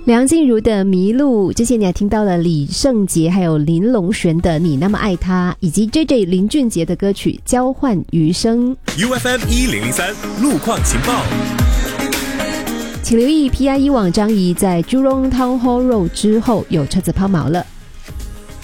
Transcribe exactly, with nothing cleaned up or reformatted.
梁静茹的《迷路》，之前你还听到了李圣杰还有林隆璇的《你那么爱他》，以及 J J 林俊杰的歌曲《交换余生》。 U F M 一零零三路况情报， 请留意 P I E 网张仪在 Jurong Town Hall Road 之后有车子抛锚了。